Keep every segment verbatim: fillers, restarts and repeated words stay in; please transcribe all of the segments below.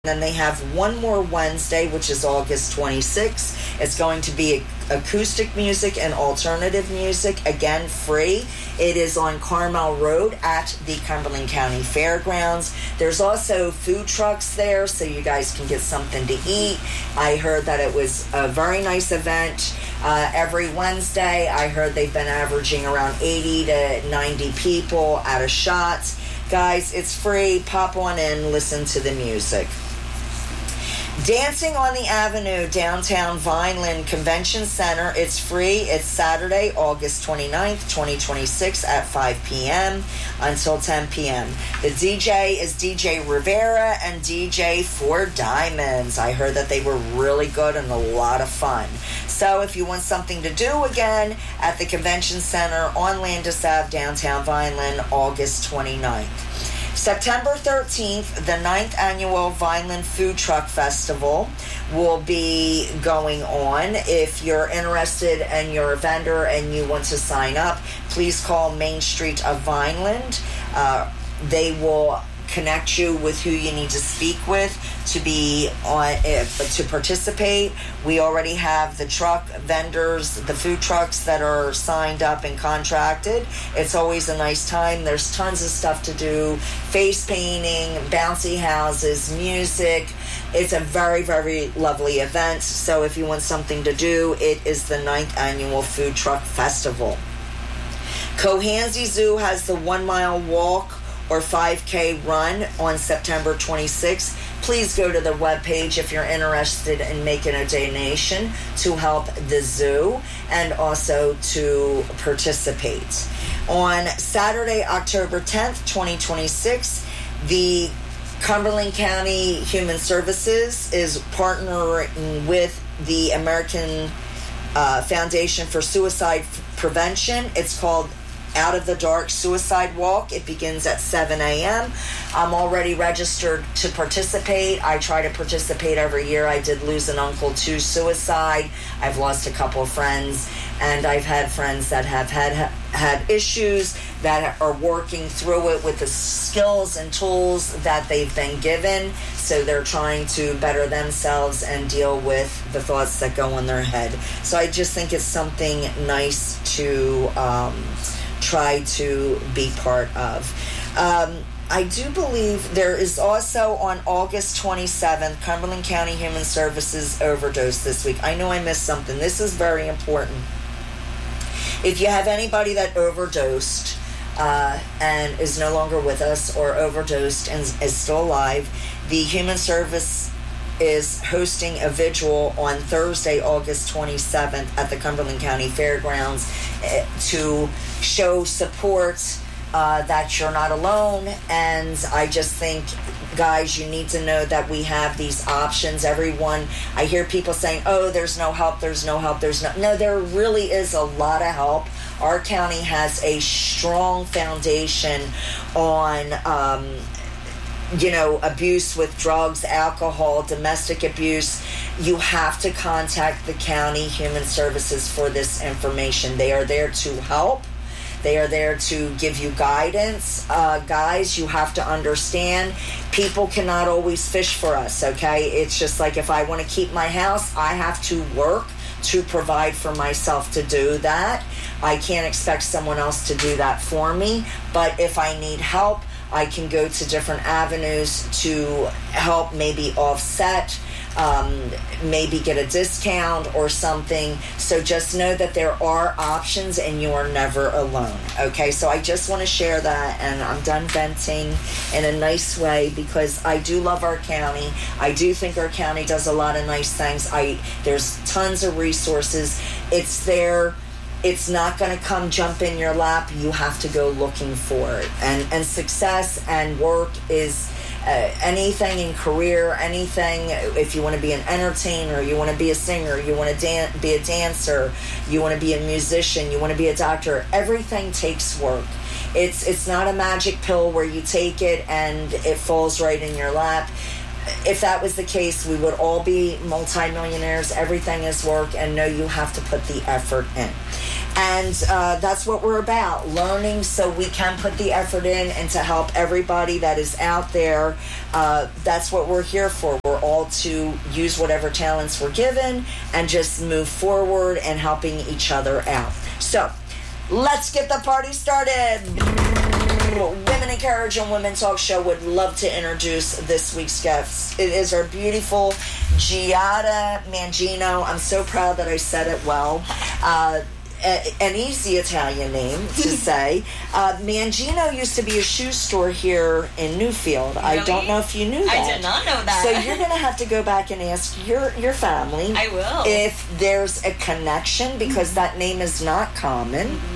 then they have one more Wednesday, which is August twenty-sixth. It's going to be acoustic music and alternative music, again, free. It is on Carmel Road at the Cumberland County Fairgrounds. There's also food trucks there, so you guys can get something to eat. I heard that it was a very nice event. Uh, every Wednesday, I heard they've been averaging around eighty to ninety people at a shot. Guys, it's free. Pop on in, listen to the music. Dancing on the Avenue, downtown Vineland Convention Center. It's free. It's Saturday, August twenty-ninth, twenty twenty-six at five p.m. until ten p.m. The D J is D J Rivera and D J Four Diamonds. I heard that they were really good and a lot of fun. So if you want something to do again at the Convention Center on Landis Avenue, downtown Vineland, August twenty-ninth. September thirteenth, the ninth Annual Vineland Food Truck Festival will be going on. If you're interested and you're a vendor and you want to sign up, please call Main Street of Vineland. Uh, they will connect you with who you need to speak with to be on uh, to participate. We already have the truck vendors, the food trucks that are signed up and contracted. It's always a nice time. There's tons of stuff to do: face painting, bouncy houses, music. It's a very, very lovely event. So if you want something to do, it is the ninth Annual Food Truck Festival. Cohansey Zoo has the one mile walk or five K run on September twenty-sixth. Please go to the webpage if you're interested in making a donation to help the zoo and also to participate. On Saturday, October tenth, twenty twenty-six, the Cumberland County Human Services is partnering with the American uh, Foundation for Suicide Prevention. It's called Out of the Dark Suicide Walk. It begins at seven a.m. I'm already registered to participate. I try to participate every year. I did lose an uncle to suicide. I've lost a couple of friends, and I've had friends that have had had issues that are working through it with the skills and tools that they've been given. So they're trying to better themselves and deal with the thoughts that go in their head. So I just think it's something nice to um, try to be part of. Um, I do believe there is also on August twenty-seventh, Cumberland County Human Services Overdose this week. I know I missed something. This is very important. If you have anybody that overdosed uh, and is no longer with us, or overdosed and is still alive, the Human Service is hosting a vigil on Thursday, August twenty-seventh at the Cumberland County Fairgrounds uh, to show support uh, that you're not alone. And I just think, guys, you need to know that we have these options. Everyone, I hear people saying, oh, there's no help, there's no help, there's no... No, there really is a lot of help. Our county has a strong foundation on... Um, you know, abuse with drugs, alcohol, domestic abuse. You have to contact the County Human Services for this information. They are there to help. They are there to give you guidance. Uh, guys, you have to understand, people cannot always fish for us, okay? It's just like, if I want to keep my house, I have to work to provide for myself to do that. I can't expect someone else to do that for me. But if I need help, I can go to different avenues to help maybe offset, um, maybe get a discount or something. So just know that there are options and you are never alone. Okay, so I just want to share that, and I'm done venting in a nice way because I do love our county. I do think our county does a lot of nice things. I there's tons of resources. It's there. It's not going to come jump in your lap. You have to go looking for it. And and success and work is uh, anything in career, anything. If you want to be an entertainer, you want to be a singer, you want to dan- be a dancer, you want to be a musician, you want to be a doctor, everything takes work. It's it's not a magic pill where you take it and it falls right in your lap. If that was the case, we would all be multimillionaires. Everything is work, and no, you have to put the effort in. And uh, that's what we're about, learning so we can put the effort in and to help everybody that is out there. Uh, that's what we're here for. We're all to use whatever talents we're given and just move forward and helping each other out. So let's get the party started. Women in Carriage and Women Talk Show would love to introduce this week's guests. It is our beautiful Giada Mangino. I'm so proud that I said it well. Uh, a, an easy Italian name to say. Uh, Mangino used to be a shoe store here in Newfield. Really? I don't know if you knew that. I did not know that. So you're going to have to go back and ask your, your family. I will. If there's a connection, because mm-hmm. that name is not common. Mm-hmm.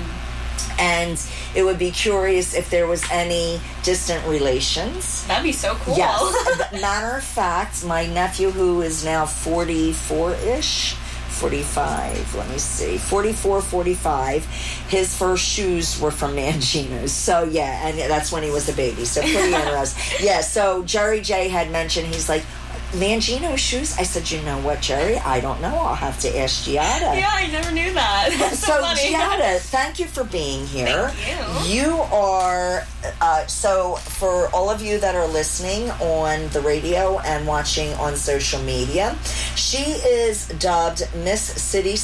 And it would be curious if there was any distant relations. That'd be so cool. Yes. Matter of fact, my nephew, who is now forty-four-ish, forty-five, let me see, forty-four, forty-five, his first shoes were from Mangino's. So, yeah, and that's when he was a baby. So, pretty interesting. Yeah, so Jerry J had mentioned, he's like, Mangino shoes? I said, you know what, Jerry? I don't know. I'll have to ask Giada. Yeah, I never knew that. That's so, so Giada, thank you for being here. Thank you. You are, uh, so for all of you that are listening on the radio and watching on social media, she is dubbed Miss City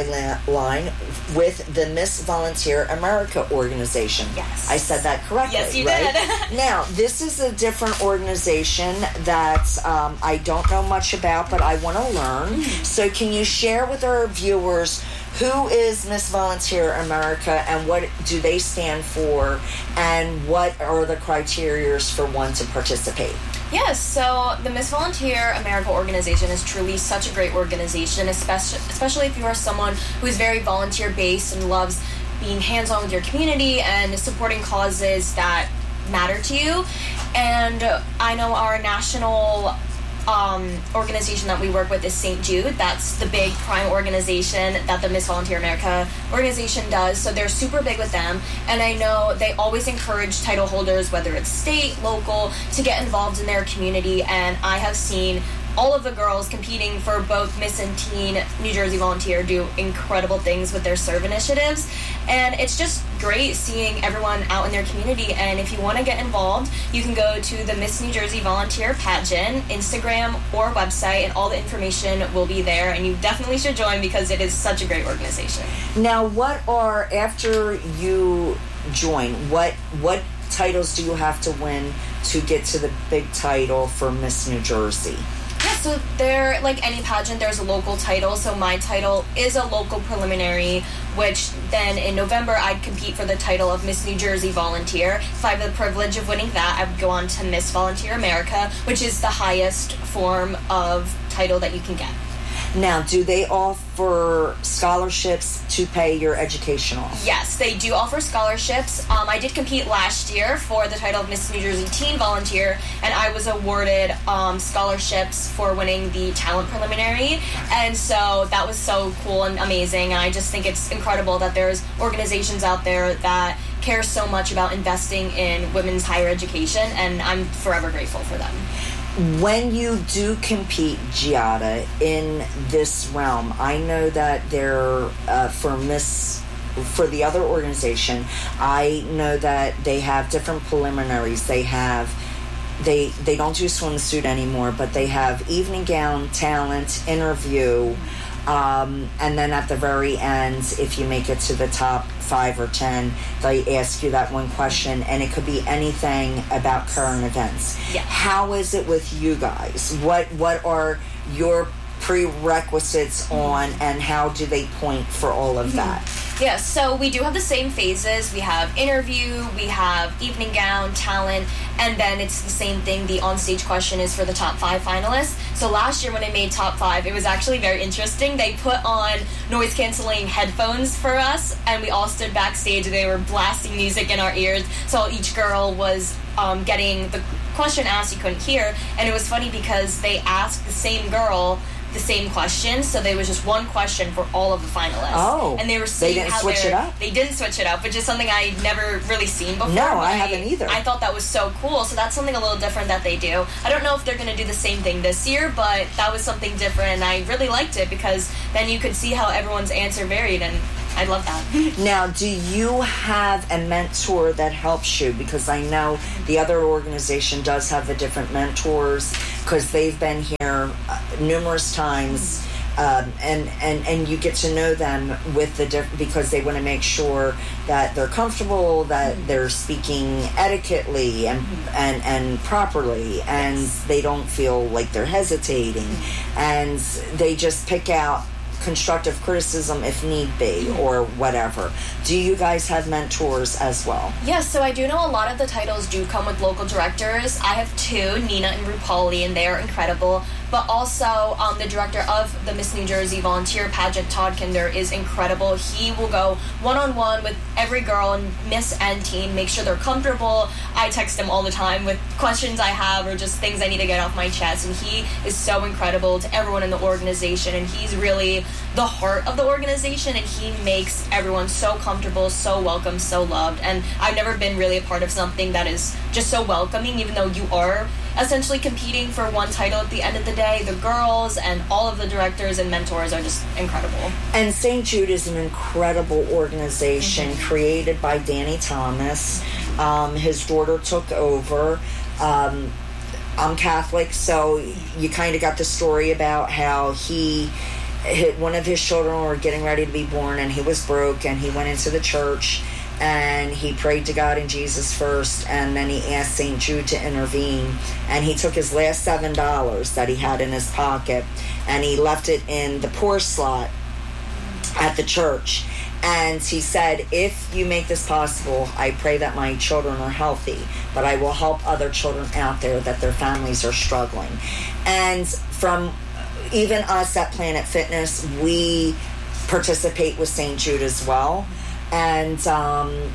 Skyline with the Miss Volunteer America organization. Yes. I said that correctly, yes, you right? did. Now, this is a different organization that um, I don't know much about, but I want to learn. Mm-hmm. So can you share with our viewers who is Miss Volunteer America and what do they stand for and what are the criteria for one to participate? Yes, so the Miss Volunteer America organization is truly such a great organization, especially, especially if you are someone who is very volunteer-based and loves being hands-on with your community and supporting causes that matter to you. And I know our national um, organization that we work with is Saint Jude. That's the big prime organization that the Miss Volunteer America organization does. So they're super big with them. And I know they always encourage title holders, whether it's state, local, to get involved in their community. And I have seen all of the girls competing for both Miss and Teen New Jersey Volunteer do incredible things with their serve initiatives. And it's just great seeing everyone out in their community. And if you want to get involved, you can go to the Miss New Jersey Volunteer pageant, Instagram or website, and all the information will be there. And you definitely should join because it is such a great organization. Now, what are, after you join, what what titles do you have to win to get to the big title for Miss New Jersey? Yeah, so there, like any pageant, there's a local title. So my title is a local preliminary, which then in November I'd compete for the title of Miss New Jersey Volunteer. If I have the privilege of winning that, I would go on to Miss Volunteer America, which is the highest form of title that you can get. Now, do they offer scholarships to pay your education off? Yes, they do offer scholarships. Um, I did compete last year for the title of Miss New Jersey Teen Volunteer, and I was awarded um, scholarships for winning the talent preliminary. And so that was so cool and amazing. And I just think it's incredible that there's organizations out there that care so much about investing in women's higher education, and I'm forever grateful for them. When you do compete, Giada, in this realm, I know that there, uh, for Miss, for the other organization, I know that they have different preliminaries. They have, they they don't do swimsuit anymore, but they have evening gown, talent, interview, um, and then at the very end, if you make it to the top five or ten, they ask you that one question, and it could be anything about current events. Yeah. How is it with you guys? What what are your prerequisites on, and how do they point for all of that? Yeah, so we do have the same phases. We have interview, we have evening gown, talent, and then it's the same thing. The on-stage question is for the top five finalists. So last year when I made top five, it was actually very interesting. They put on noise-canceling headphones for us, and we all stood backstage. They were blasting music in our ears, so each girl was um, getting the question asked you couldn't hear. And it was funny because they asked the same girl the same question, so there was just one question for all of the finalists. Oh, and they were seeing they didn't how switch it up. They didn't switch it up, which is something I'd never really seen before. No, I haven't either. I thought that was so cool. So that's something a little different that they do. I don't know if they're going to do the same thing this year, but that was something different, and I really liked it because then you could see how everyone's answer varied, and I'd love that. Now, do you have a mentor that helps you? Because I know the other organization does have the different mentors because they've been here uh, numerous times. Um, and, and, and you get to know them with the diff- because they want to make sure that they're comfortable, that mm-hmm. they're speaking etiquettely and mm-hmm. and, and properly, and yes. they don't feel like they're hesitating, mm-hmm. and they just pick out constructive criticism if need be mm-hmm. or whatever. Do you guys have mentors as well? Yes, so I do know a lot of the titles do come with local directors. I have two, Nina and Rupali, and they are incredible. But also, um, the director of the Miss New Jersey volunteer pageant, Todd Kinder, is incredible. He will go one-on-one with every girl and Miss and team, make sure they're comfortable. I text him all the time with questions I have or just things I need to get off my chest. And he is so incredible to everyone in the organization. And he's really the heart of the organization. And he makes everyone so comfortable, so welcome, so loved. And I've never been really a part of something that is just so welcoming, even though you are essentially competing for one title at the end of the day. The girls and all of the directors and mentors are just incredible. And Saint Jude is an incredible organization mm-hmm. created by Danny Thomas. Um, his daughter took over. Um, I'm Catholic, so you kind of got the story about how he, one of his children were getting ready to be born, and he was broke, and he went into the church, and he prayed to God and Jesus first, and then he asked Saint Jude to intervene, and he took his last seven dollars that he had in his pocket, and he left it in the poor slot at the church, and he said, if you make this possible, I pray that my children are healthy, but I will help other children out there that their families are struggling. And from even us at Planet Fitness, we participate with Saint Jude as well. And um,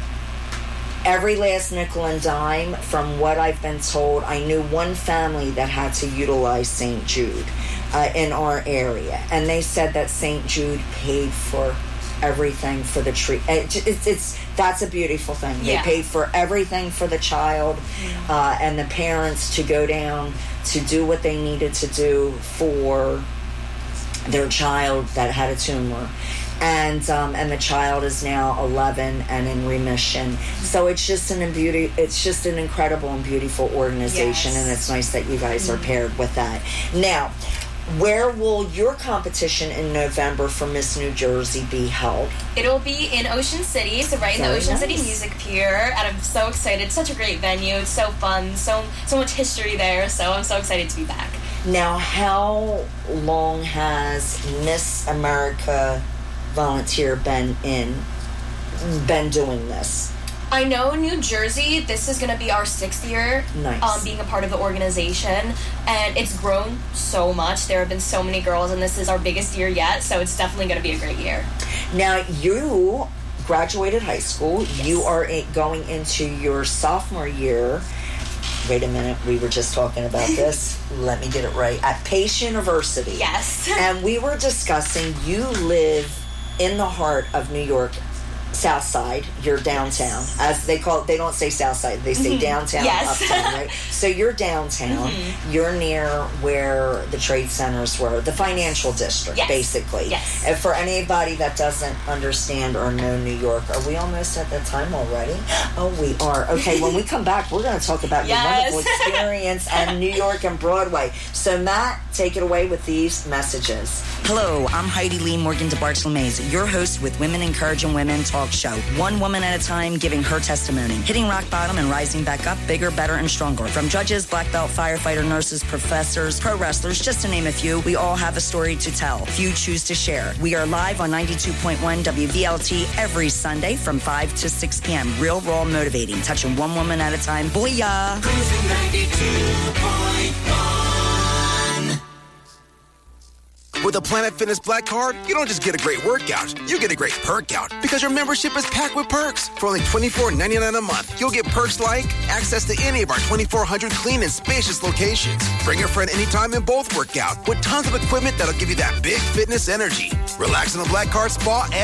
every last nickel and dime, from what I've been told, I knew one family that had to utilize Saint Jude uh, in our area. And they said that Saint Jude paid for everything for the tree. It, it's, it's that's a beautiful thing. Yeah. They paid for everything for the child mm-hmm. uh, and the parents to go down to do what they needed to do for their child that had a tumor. And um, and the child is now eleven and in remission. So it's just an beauty. It's just an incredible and beautiful organization, yes. and it's nice that you guys are paired with that. Now, where will your competition in November for Miss New Jersey be held? It'll be in Ocean City, so right in Very the Ocean nice. City Music Pier, and I'm so excited. It's such a great venue. It's so fun. So so much history there. So I'm so excited to be back. Now, how long has Miss America Volunteer been in been doing this? I know New Jersey, this is going to be our sixth year nice. um, being a part of the organization, and it's grown so much. There have been so many girls, and this is our biggest year yet, so it's definitely going to be a great year. Now, you graduated high school. Yes. You are going into your sophomore year. Wait a minute, we were just talking about this. Let me get it right. At Pace University. Yes. And we were discussing, you live in the heart of New York, South Side. You're downtown, yes. as they call it. They don't say South Side, they say mm-hmm. downtown, yes. uptown, right? So you're downtown. Mm-hmm. You're near where the trade centers were, the financial district, yes. basically. Yes. And for anybody that doesn't understand or know New York, are we almost at that time already? Oh, we are. Okay, when we come back, we're going to talk about yes. your wonderful experience and New York and Broadway. So Matt, take it away with these messages. Hello, I'm Heidi Lee Morgan DeBartolomez, your host with Women Encouraging Women Talk Show. One woman at a time giving her testimony, hitting rock bottom and rising back up, bigger, better, and stronger. From judges, black belt, firefighter, nurses, professors, pro wrestlers, just to name a few, we all have a story to tell. Few choose to share. We are live on ninety-two point one W V L T every Sunday from five to six p.m. Real, raw, motivating, touching one woman at a time. Booyah! Cruising ninety-two point one. With a Planet Fitness Black Card, you don't just get a great workout, you get a great perk out because your membership is packed with perks. For only twenty-four ninety-nine a month, you'll get perks like access to any of our twenty-four hundred clean and spacious locations. Bring a friend anytime and both work out with tons of equipment that'll give you that big fitness energy. Relax in the Black Card spa and